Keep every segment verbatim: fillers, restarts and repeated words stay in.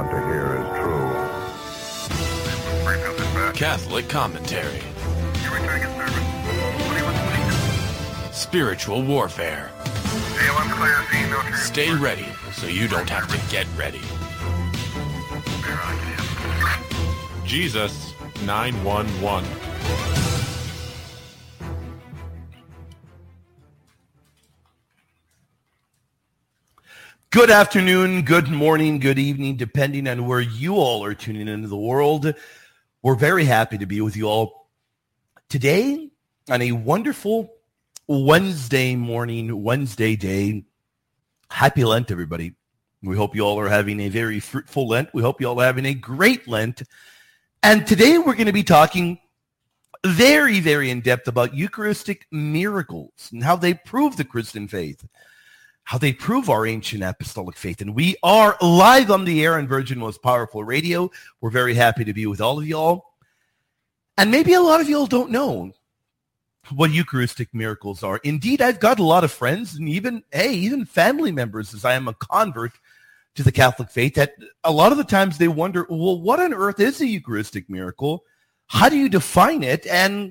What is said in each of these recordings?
want to hear is true. Catholic commentary. Spiritual warfare. Stay ready so you don't have to get ready. Jesus nine one one. Good afternoon, good morning, good evening, depending on where you all are tuning into the world. We're very happy to be with you all today on a wonderful Wednesday morning, Wednesday day. Happy Lent, everybody. We hope you all are having a very fruitful Lent. We hope you all are having a great Lent. And today we're going to be talking very, very in-depth about Eucharistic miracles and how they prove the Christian faith, how they prove our ancient apostolic faith. And we are live on the air on Virgin Most Powerful Radio. We're very happy to be with all of y'all. And maybe a lot of y'all don't know what Eucharistic miracles are. Indeed, I've got a lot of friends and even, hey, even family members, as I am a convert to the Catholic faith, that a lot of the times they wonder, well, what on earth is a Eucharistic miracle? How do you define it? And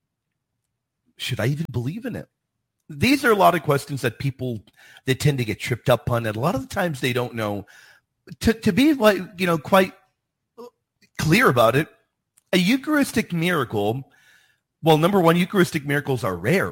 should I even believe in it? These are a lot of questions that people, they tend to get tripped up on, and a lot of the times they don't know. To, to be, like, you know, quite clear about it, a Eucharistic miracle, well, number one, Eucharistic miracles are rare.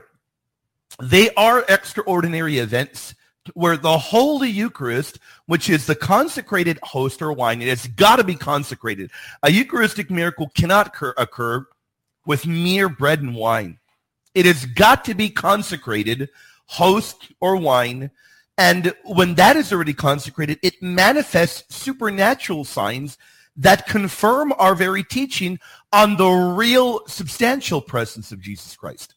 They are extraordinary events where the Holy Eucharist, which is the consecrated host or wine, it has got to be consecrated. A Eucharistic miracle cannot occur, occur with mere bread and wine. It has got to be consecrated, host or wine, and when that is already consecrated, it manifests supernatural signs that confirm our very teaching on the real substantial presence of Jesus Christ.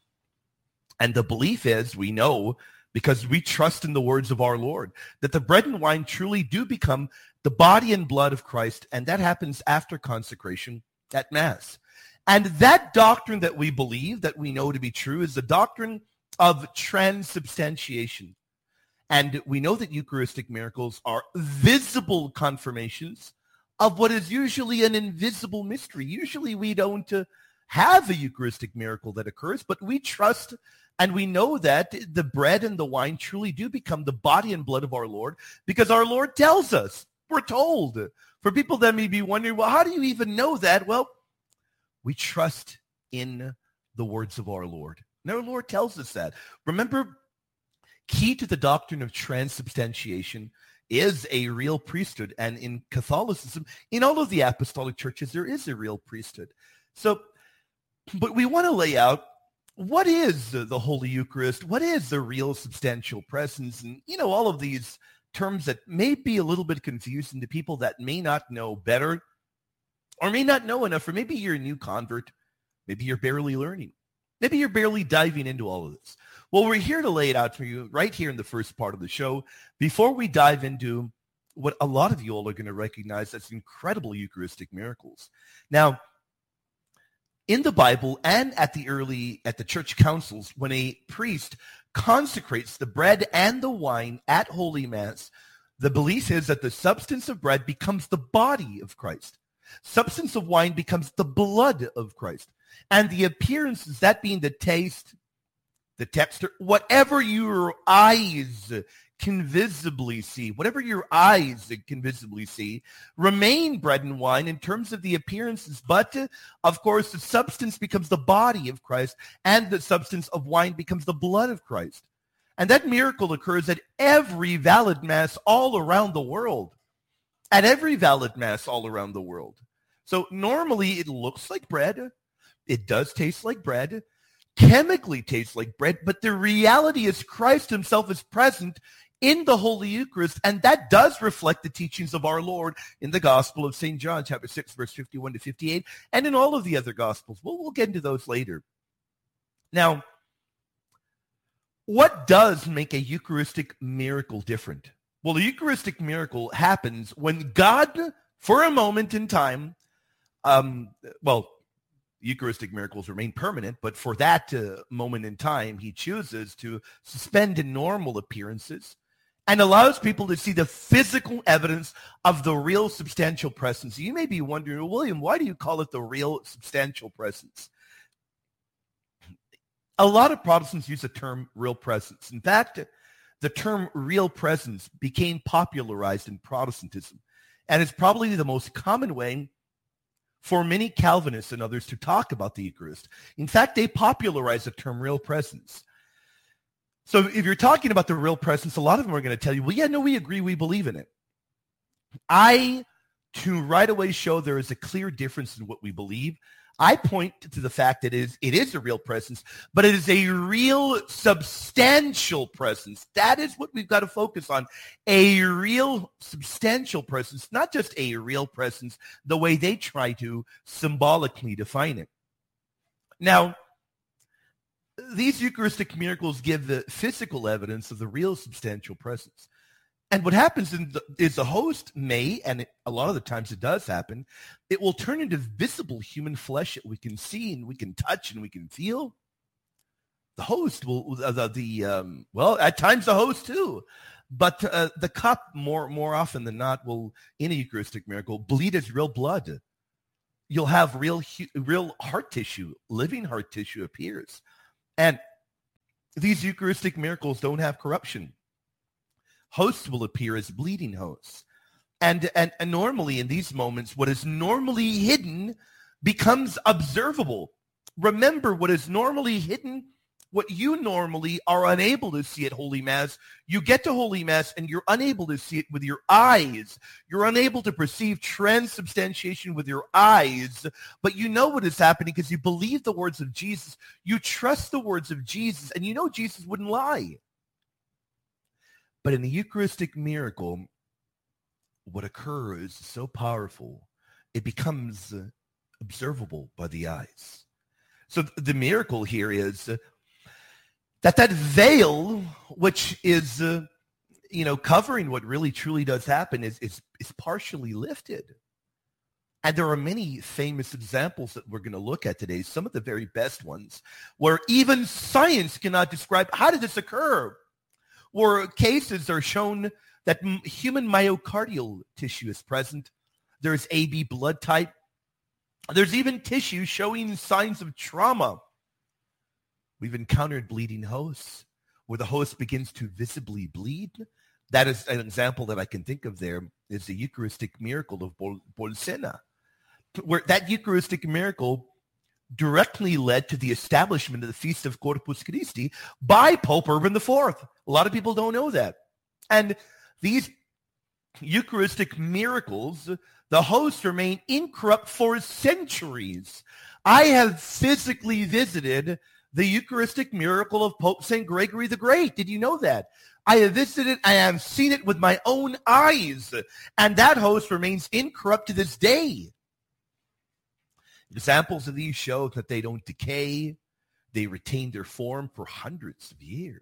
And the belief is, we know, because we trust in the words of our Lord, that the bread and wine truly do become the body and blood of Christ, and that happens after consecration at Mass. And that doctrine that we believe, that we know to be true, is the doctrine of transubstantiation. And we know that Eucharistic miracles are visible confirmations of what is usually an invisible mystery. Usually we don't uh, have a Eucharistic miracle that occurs, but we trust and we know that the bread and the wine truly do become the body and blood of our Lord, because our Lord tells us. We're told. For people that may be wondering, well, how do you even know that? Well, we trust in the words of our Lord. And our Lord tells us that. Remember, key to the doctrine of transubstantiation is a real priesthood. And in Catholicism, in all of the apostolic churches, there is a real priesthood. So, but we want to lay out, what is the Holy Eucharist? What is the real substantial presence? And, you know, all of these terms that may be a little bit confusing to people that may not know better, or may not know enough, or maybe you're a new convert. Maybe you're barely learning. Maybe you're barely diving into all of this. Well, we're here to lay it out for you right here in the first part of the show before we dive into what a lot of you all are going to recognize as incredible Eucharistic miracles. Now, in the Bible and at the early, at the church councils, when a priest consecrates the bread and the wine at Holy Mass, the belief is that the substance of bread becomes the body of Christ. Substance of wine becomes the blood of Christ. And the appearances, that being the taste, the texture, whatever your eyes can visibly see, whatever your eyes can visibly see, remain bread and wine in terms of the appearances. But, uh, of course, the substance becomes the body of Christ, and the substance of wine becomes the blood of Christ. And that miracle occurs at every valid Mass all around the world. At every valid Mass all around the world. So normally it looks like bread. It does taste like bread. Chemically tastes like bread. But the reality is Christ himself is present in the Holy Eucharist. And that does reflect the teachings of our Lord in the Gospel of Saint John, chapter six, verse fifty-one to fifty-eight. And in all of the other Gospels. We'll, we'll get into those later. Now, what does make a Eucharistic miracle different? Well, the Eucharistic miracle happens when God, for a moment in time, um, well, Eucharistic miracles remain permanent, but for that uh, moment in time, he chooses to suspend normal appearances and allows people to see the physical evidence of the real substantial presence. You may be wondering, well, William, why do you call it the real substantial presence? A lot of Protestants use the term real presence. In fact, the term real presence became popularized in Protestantism, and it's probably the most common way for many Calvinists and others to talk about the Eucharist. In fact, they popularized the term real presence. So if you're talking about the real presence, a lot of them are going to tell you, well, yeah, no, we agree, we believe in it. I, to right away show there is a clear difference in what we believe, I point to the fact that it is, it is a real presence, but it is a real substantial presence. That is what we've got to focus on. A real substantial presence, not just a real presence, the way they try to symbolically define it. Now, these Eucharistic miracles give the physical evidence of the real substantial presence. And what happens in the, is the host may, and it, a lot of the times it does happen, it will turn into visible human flesh that we can see and we can touch and we can feel. The host will, the, the um, well, at times the host too, but uh, the cup more more often than not will, in a Eucharistic miracle, bleed as real blood. You'll have real real heart tissue, living heart tissue appears. And these Eucharistic miracles don't have corruption. Hosts will appear as bleeding hosts. And, and, and normally in these moments, what is normally hidden becomes observable. Remember, what is normally hidden, what you normally are unable to see at Holy Mass, you get to Holy Mass and you're unable to see it with your eyes. You're unable to perceive transubstantiation with your eyes, but you know what is happening because you believe the words of Jesus. You trust the words of Jesus, and you know Jesus wouldn't lie. But in the Eucharistic miracle, what occurs is so powerful, it becomes uh, observable by the eyes. So th- the miracle here is uh, that that veil, which is, uh, you know, covering what really truly does happen, is, is, is partially lifted. And there are many famous examples that we're going to look at today, some of the very best ones, where even science cannot describe how did this occur. Where cases are shown that m- human myocardial tissue is present. There's A B blood type. There's even tissue showing signs of trauma. We've encountered bleeding hosts where the host begins to visibly bleed. That is an example that I can think of there is the Eucharistic miracle of Bol- Bolsena, where that Eucharistic miracle directly led to the establishment of the Feast of Corpus Christi by Pope Urban the Fourth. A lot of people don't know that. And these Eucharistic miracles, the hosts remain incorrupt for centuries. I have physically visited the Eucharistic miracle of Pope Saint Gregory the Great. Did you know that? I have visited, I have seen it with my own eyes, and that host remains incorrupt to this day. Examples of these show that they don't decay. They retain their form for hundreds of years.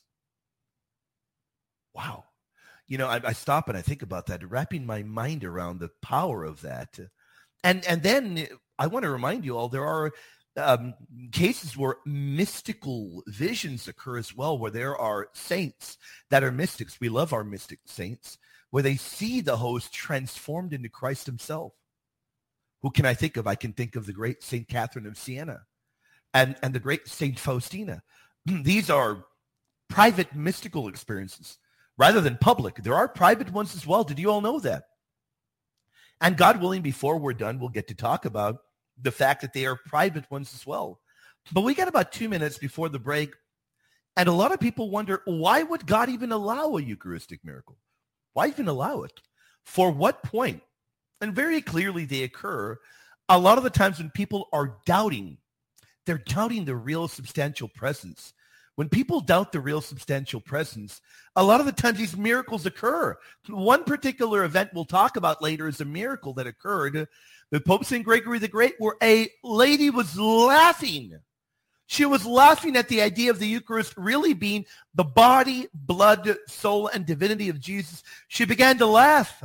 Wow. You know, I, I stop and I think about that, wrapping my mind around the power of that. And, and then I want to remind you all, there are um, cases where mystical visions occur as well, where there are saints that are mystics. We love our mystic saints, where they see the host transformed into Christ himself. Who can I think of? I can think of the great Saint Catherine of Siena and, and the great Saint Faustina. These are private mystical experiences rather than public. There are private ones as well. Did you all know that? And God willing, before we're done, we'll get to talk about the fact that they are private ones as well. But we got about two minutes before the break. And a lot of people wonder, why would God even allow a Eucharistic miracle? Why even allow it? For what point? And very clearly they occur a lot of the times when people are doubting. They're doubting the real substantial presence. When people doubt the real substantial presence, a lot of the times these miracles occur. One particular event we'll talk about later is a miracle that occurred with Pope Saint Gregory the Great, where a lady was laughing. She was laughing at the idea of the Eucharist really being the body, blood, soul, and divinity of Jesus. She began to laugh.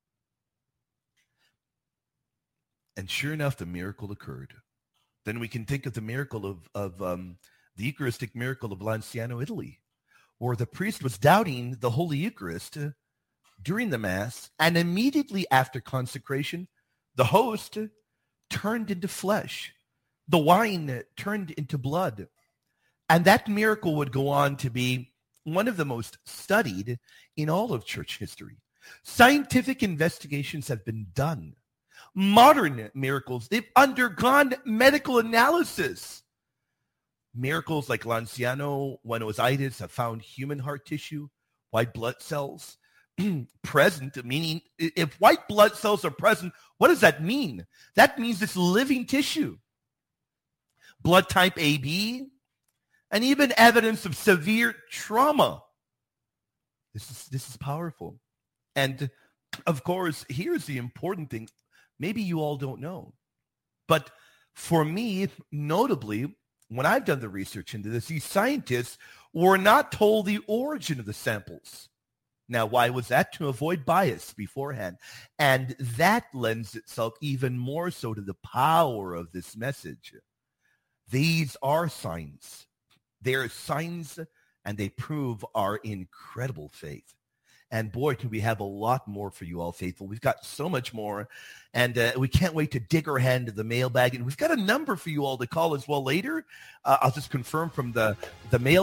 And sure enough, the miracle occurred. Then we can think of the miracle of, of um, the Eucharistic miracle of Lanciano, Italy, where the priest was doubting the Holy Eucharist during the Mass, and immediately after consecration, the host turned into flesh. The wine turned into blood. And that miracle would go on to be one of the most studied in all of church history. Scientific investigations have been done. Modern miracles, they've undergone medical analysis. Miracles like Lanciano Wenozitis have found human heart tissue, white blood cells present, meaning if white blood cells are present, what does that mean? That means it's living tissue. Blood type A B, and even evidence of severe trauma. This is, this is powerful. And of course, here's the important thing. Maybe you all don't know. But for me, notably, when I've done the research into this, these scientists were not told the origin of the samples. Now, why was that? To avoid bias beforehand. And that lends itself even more so to the power of this message. These are signs. They are signs, and they prove our incredible faith. And boy, can we have a lot more for you all, faithful. We've got so much more, and uh, we can't wait to dig our hand into the mailbag. And we've got a number for you all to call as well later. Uh, I'll just confirm from the, the mail.